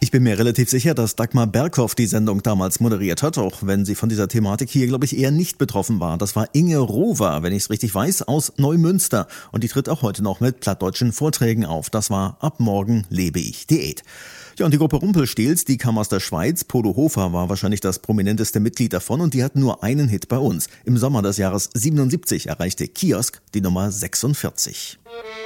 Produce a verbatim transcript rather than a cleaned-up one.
Ich bin mir relativ sicher, dass Dagmar Berghoff die Sendung damals moderiert hat, auch wenn sie von dieser Thematik hier, glaube ich, eher nicht betroffen war. Das war Inge Rover, wenn ich es richtig weiß, aus Neumünster. Und die tritt auch heute noch mit plattdeutschen Vorträgen auf. Das war Ab morgen lebe ich Diät. Ja, und die Gruppe Rumpelstilz, die kam aus der Schweiz. Polo Hofer war wahrscheinlich das prominenteste Mitglied davon und die hatten nur einen Hit bei uns. Im Sommer des Jahres siebenundsiebzig erreichte Kiosk die Nummer sechsundvierzig.